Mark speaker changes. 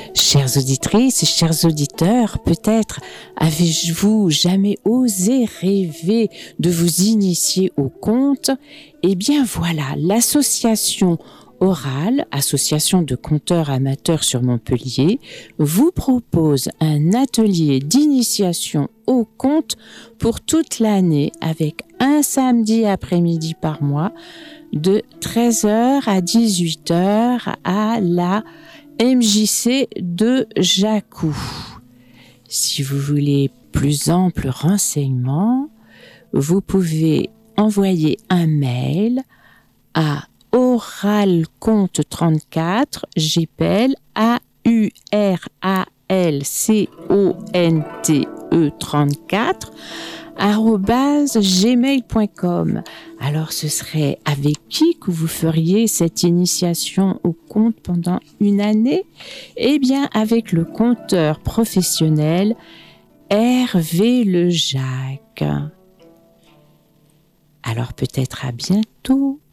Speaker 1: Chères auditrices, chers auditeurs, peut-être avez-vous jamais osé rêver de vous initier au conte? Eh bien voilà, l'association Orale, association de conteurs amateurs sur Montpellier, vous propose un atelier d'initiation au conte pour toute l'année avec un samedi après-midi par mois de 13h à 18h à la MJC de Jacou. Si vous voulez plus ample renseignement, vous pouvez envoyer un mail à oralconte34, j'appelle AURALCONTE 34 @gmail.com. Alors, ce serait avec qui que vous feriez cette initiation au conte pendant une année? Eh bien, avec le conteur professionnel Hervé Lejac. Alors, peut-être à bientôt.